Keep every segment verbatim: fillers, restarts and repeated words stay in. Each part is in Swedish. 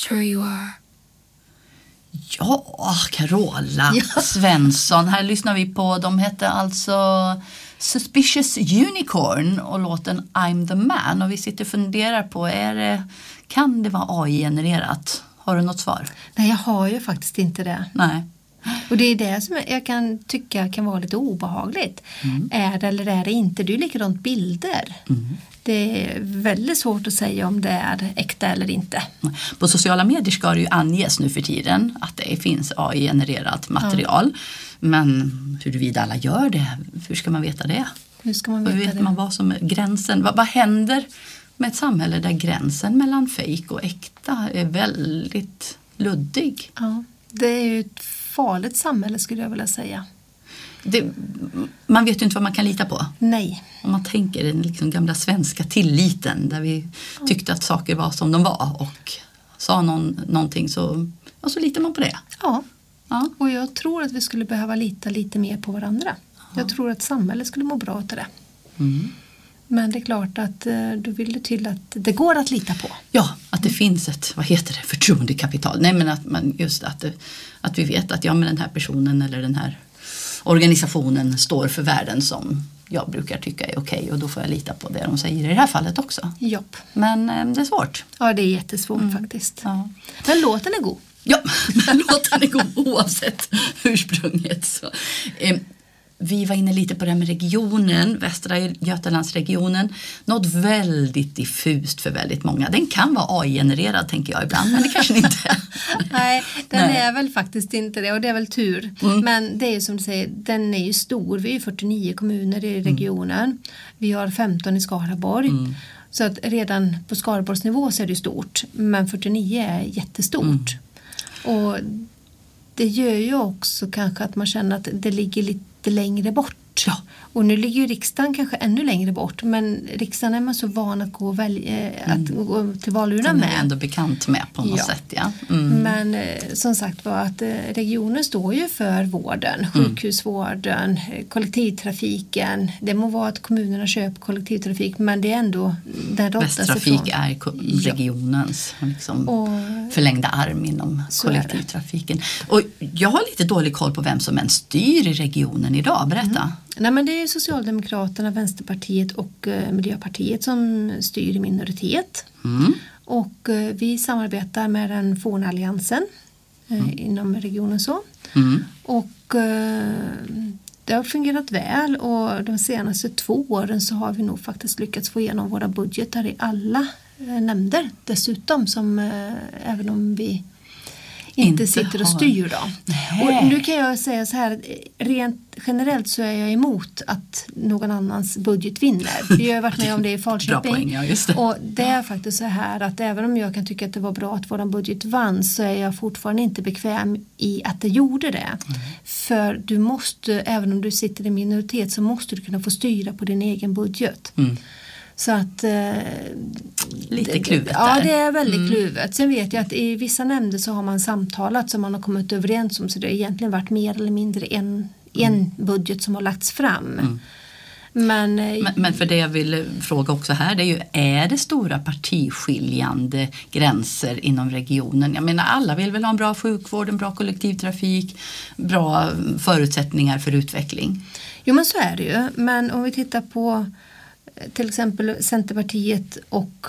sure you are. Ja, Carola Ja. Svensson. Här lyssnar vi på, de hette alltså Suspicious Unicorn och låten I'm the Man. Och vi sitter och funderar på, är det, kan det vara A I-genererat? Har du något svar? Nej, jag har ju faktiskt inte det. Nej. Och det är det som jag kan tycka kan vara lite obehagligt. Mm. Är det eller är det inte? Det är ju likadant bilder. Mm. Det är väldigt svårt att säga om det är äkta eller inte. På sociala medier ska det ju anges nu för tiden att det finns A I-genererat material. Mm. Men huruvida alla gör det, hur ska man veta det? Hur ska man veta hur vet det? man vad som är gränsen? Vad, vad händer med ett samhälle där gränsen mellan fejk och äkta är väldigt luddig? Ja, det är ju ett farligt samhälle skulle jag vilja säga. Det, man vet ju inte vad man kan lita på. Nej. Om man tänker den liksom gamla svenska tilliten där vi ja. tyckte att saker var som de var och sa någon, någonting så, och så litar man på det. Ja. ja, och jag tror att vi skulle behöva lita lite mer på varandra. Ja. Jag tror att samhället skulle må bra av det. Mm. Men det är klart att då vill det till att det går att lita på. Ja, att det finns ett, vad heter det, förtroendekapital. Nej, men att man just att, att vi vet att ja, men den här personen eller den här organisationen står för värden som jag brukar tycka är okej. Och då får jag lita på det de säger i det här fallet också. Jopp. Men eh, det är svårt. Ja, det är jättesvårt mm. faktiskt. Ja. Men låten är god. Ja, men låten är god oavsett ursprunget. Så. Eh, Vi var inne lite på det här med regionen, Västra Götalandsregionen. Något väldigt diffust för väldigt många. Den kan vara A I-genererad tänker jag ibland, men det kanske inte är. Nej, den Nej. är väl faktiskt inte det och det är väl tur. Mm. Men det är ju som du säger, den är ju stor. Vi är fyrtionio kommuner i regionen. Mm. Vi har femton i Skaraborg. Mm. Så att redan på Skaraborgsnivå så är det stort. Men fyrtionio är jättestort. Mm. Och det gör ju också kanske att man känner att det ligger lite längre bort. Ja. Och nu ligger ju riksdagen kanske ännu längre bort. Men riksdagen är man så van att gå, välja, att mm. gå till valurnan med. Den är ändå bekant med på något ja. sätt. Ja. Mm. Men eh, som sagt var att eh, regionen står ju för vården. Sjukhusvården, eh, kollektivtrafiken. Det må vara att kommunerna köper kollektivtrafik. Men det är ändå där Västtrafik är ko- regionens liksom, och, förlängda arm inom kollektivtrafiken. Och jag har lite dålig koll på vem som än styr i regionen idag. Berätta. Mm. Nej, men det är Socialdemokraterna, Vänsterpartiet och eh, Miljöpartiet som styr i minoritet. Mm. Och eh, vi samarbetar med den forna alliansen eh, mm. inom regionen så. Mm. Och eh, det har fungerat väl och de senaste två åren så har vi nog faktiskt lyckats få igenom våra budgetar i alla eh, nämnder. Dessutom som eh, även om vi inte, inte sitter och styr då. Och nu kan jag säga så här, rent generellt så är jag emot att någon annans budget vinner. Jag har varit med om det i Falköping. Poäng, ja, just det. Och det är faktiskt så här att även om jag kan tycka att det var bra att vår budget vann så är jag fortfarande inte bekväm i att det gjorde det. Mm. För du måste, även om du sitter i minoritet så måste du kunna få styra på din egen budget. Mm. Så att eh, lite kluvet där. Ja, det är väldigt mm. kluvet. Sen vet jag att i vissa nämnder så har man samtalat som man har kommit överens om så det har egentligen varit mer eller mindre en, en mm. budget som har lagts fram. Mm. Men, men, men för det jag vill fråga också här det är ju, är det stora partiskiljande gränser inom regionen? Jag menar alla vill väl ha en bra sjukvård, en bra kollektivtrafik, bra förutsättningar för utveckling. Jo men så är det ju. Men om vi tittar på till exempel Centerpartiet och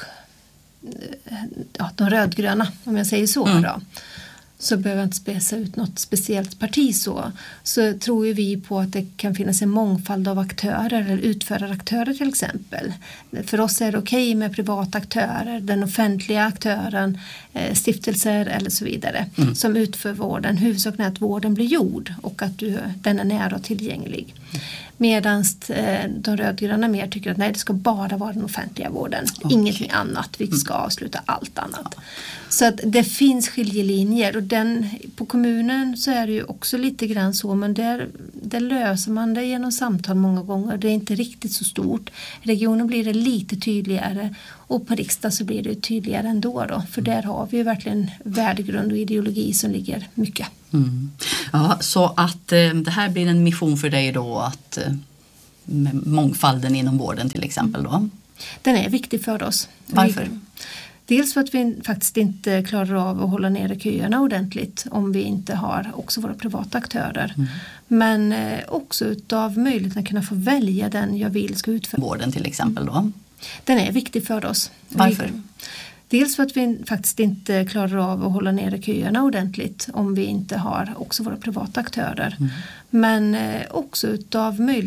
ja, de rödgröna, om jag säger så mm. då, så behöver jag inte spesa ut något speciellt parti så. Så tror ju vi på att det kan finnas en mångfald av aktörer eller utföraraktörer till exempel. För oss är det okej med privata aktörer, den offentliga aktören, stiftelser eller så vidare mm. som utför vården. Huvudsaken är att vården blir gjord och att du, den är nära och tillgänglig. Mm. Medan de rödgröna mer tycker att nej, det ska bara vara den offentliga vården. Okay. Ingenting annat. Vi ska avsluta allt annat. Ja. Så att det finns skiljelinjer. Och den, på kommunen så är det ju också lite grann så. Men där, där löser man det genom samtal många gånger. Det är inte riktigt så stort. Regionen blir det lite tydligare. Och på riksdag så blir det tydligare ändå då. För där har vi ju verkligen värdegrund och ideologi som ligger mycket. Mm. Ja, så att eh, det här blir en mission för dig då att eh, med mångfalden inom vården till exempel då. Den är viktig för oss. Varför? Dels för att vi faktiskt inte klarar av att hålla nere köerna ordentligt om vi inte har också våra privata aktörer. Mm. Men eh, också utav möjligheten att kunna få välja den jag vill ska utföra. Vården till exempel då? Den är viktig för oss. Varför? Vi, dels för att vi faktiskt inte klarar av att hålla nere köerna ordentligt om vi inte har också våra privata aktörer. Mm. Men eh, också utav möjligheten